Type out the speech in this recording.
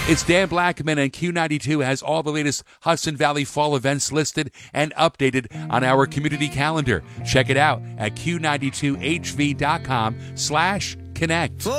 It's Dan Blackman, and Q92 has all the latest Hudson Valley fall events listed and updated on our community calendar. Check it out at q92hv.com/connect.